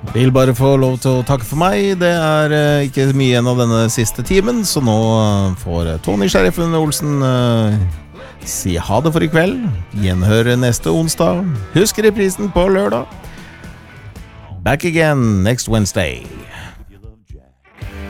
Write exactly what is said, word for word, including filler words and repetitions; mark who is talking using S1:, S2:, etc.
S1: Vil bare få lov til å takke for meg. Det er uh, ikke mye igjen av denne siste timen, så nå uh, får Tony Sheriffen Olsen uh, si ha det for i kveld. Gjenhør neste onsdag. Husk reprisen på lørdag. Back again next Wednesday.